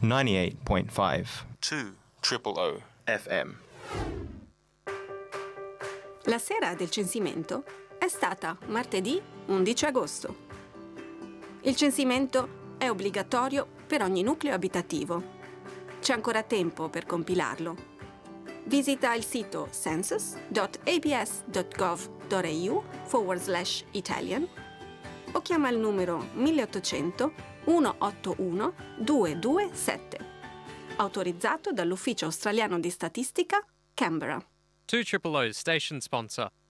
98.5 2 FM. La sera del censimento è stata martedì 11 agosto. Il censimento è obbligatorio per ogni nucleo abitativo. C'è ancora tempo per compilarlo. Visita il sito census.abs.gov.au/Italian o chiama il numero 1800 181 227, autorizzato dall'Ufficio Australiano di Statistica, Canberra. 2 Station sponsor.